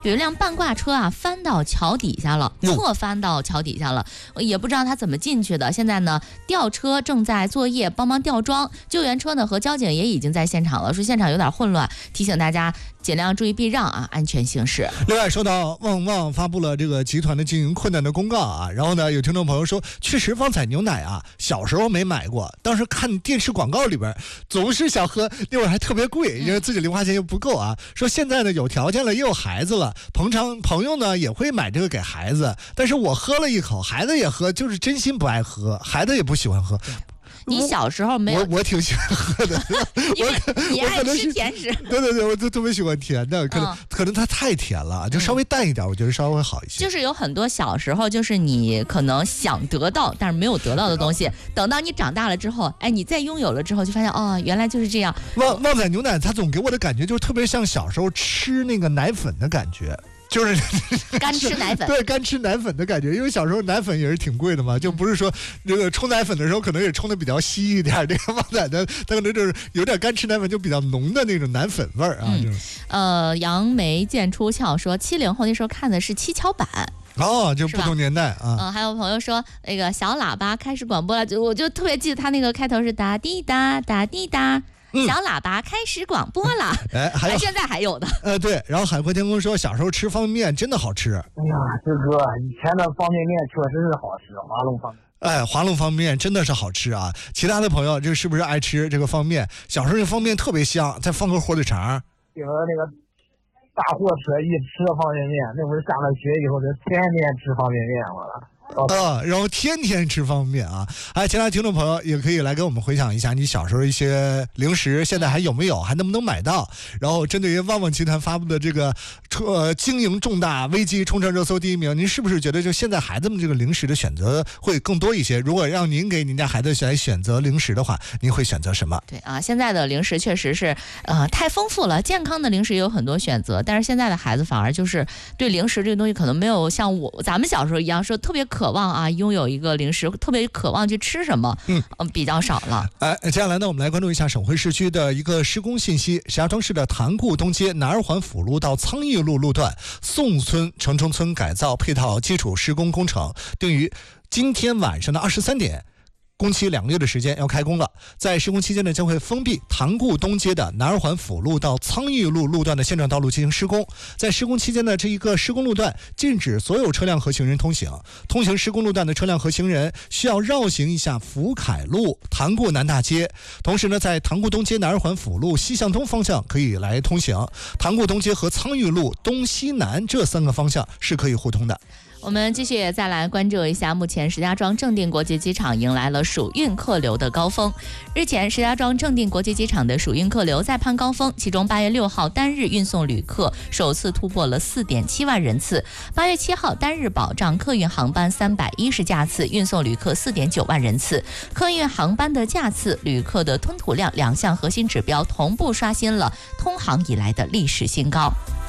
有一辆半挂车啊，翻到桥底下了，侧翻到桥底下了，也不知道他怎么进去的。现在呢，吊车正在作业，帮忙吊装。救援车呢和交警也已经在现场了，说现场有点混乱，提醒大家尽量注意避让啊，安全行驶。 另外，收到旺旺发布了这个集团的经营困难的公告啊，然后呢，有听众朋友说，确实旺仔牛奶啊，小时候没买过，当时看电视广告里边总是想喝，那会儿还特别贵，因为自己零花钱又不够啊。说现在呢有条件了，也有孩子了，朋友呢也会买这个给孩子，但是我喝了一口，孩子也喝，就是真心不爱喝，孩子也不喜欢喝。 你小时候没有？ 我挺喜欢喝的， 你爱吃甜食。 对，我就特别喜欢甜的，可能它太甜了，就稍微淡一点，我觉得稍微会好一些。 就是有很多小时候，就是你可能想得到，但是没有得到的东西，等到你长大了之后，哎，你再拥有了之后，就发现哦，原来就是这样。 旺仔牛奶，它总给我的感觉就是特别像小时候吃那个奶粉的感觉。就是干吃奶粉， 对，干吃奶粉的感觉，因为小时候奶粉也是挺贵的嘛，就不是说这个冲奶粉的时候可能也冲的比较稀一点，这个旺仔的它可能就是有点干吃奶粉就比较浓的那种奶粉味儿啊。杨梅见出鞘说，70后那时候看的是七巧板。 哦，就不同年代啊。 还有朋友说那个小喇叭开始广播了，我就特别记得他那个开头是哒滴哒哒滴哒。小喇叭开始广播了，现在还有的。 对，然后海阔天空说，小时候吃方便面真的好吃。 哎呀，这个以前的方便面确实是好吃，华龙方便。 华龙方便面真的是好吃啊！其他的朋友这是不是爱吃这个方便面？小时候这方便面特别香，再放个火腿肠。 顶着那个大货车一吃方便面，那会儿下了学以后就天天吃方便面了。 然后天天吃方便面啊！其他听众朋友也可以来跟我们回想一下你小时候一些零食，现在还有没有，还能不能买到？然后针对于旺旺集团发布的这个经营重大危机，冲上热搜第1名，您是不是觉得就现在孩子们这个零食的选择会更多一些？如果让您给您家孩子来选择零食的话，您会选择什么？ 对啊，现在的零食确实是太丰富了，健康的零食也有很多选择，但是现在的孩子反而就是对零食这个东西可能没有像咱们小时候一样说特别渴望啊，拥有一个零食，特别渴望去吃什么，比较少了。 接下来呢，我们来关注一下省会市区的一个施工信息。石家庄市的塘沽东街南二环辅路到苍义路路段宋村城中村改造配套基础施工工程，定于今天晚上的23点。工期2个月的时间要开工了，在施工期间呢，将会封闭塘沽东街的南二环辅路到苍义路路段的现状道路进行施工。在施工期间呢，这一个施工路段禁止所有车辆和行人通行。通行施工路段的车辆和行人需要绕行一下福凯路、塘沽南大街。同时呢，在塘沽东街南二环辅路西向东方向可以来通行，塘沽东街和苍义路东西南这3个方向是可以互通的。 我们继续再来关注一下，目前石家庄正定国际机场迎来了暑运客流的高峰。日前，石家庄正定国际机场的暑运客流再攀高峰，其中8月6号单日运送旅客首次突破了4.7万人次，8月7号单日保障客运航班310架次，运送旅客4.9万人次。客运航班的架次、旅客的吞吐量2项核心指标同步刷新了通航以来的历史新高。